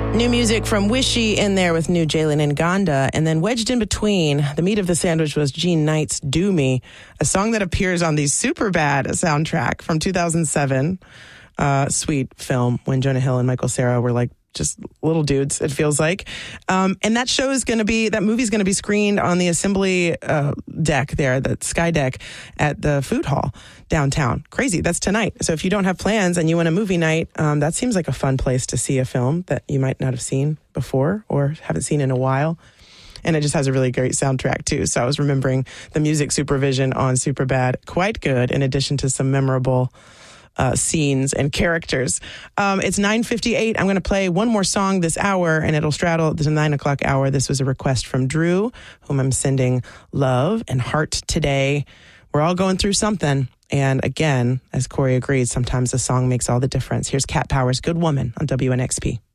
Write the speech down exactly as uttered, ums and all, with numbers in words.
New music from Wishy in there with new Jalen Nganda. And then wedged in between, the meat of the sandwich was Gene Knight's Do Me, a song that appears on the Superbad soundtrack from two thousand seven. Uh, sweet film when Jonah Hill and Michael Cera were like just little dudes, it feels like. Um, and that show is going to be, that movie's going to be screened on the assembly uh, deck there, the Sky Deck at the food hall downtown. Crazy. That's tonight. So if you don't have plans and you want a movie night, um, that seems like a fun place to see a film that you might not have seen before or haven't seen in a while. And it just has a really great soundtrack, too. So I was remembering the music supervision on Superbad. Quite good, in addition to some memorable Uh, scenes and characters. Um, it's nine fifty-eight. I'm going to play one more song this hour, and it'll straddle the nine o'clock hour. This was a request from Drew, whom I'm sending love and heart today. We're all going through something. And again, as Corey agreed, sometimes a song makes all the difference. Here's Cat Power's Good Woman on W N X P.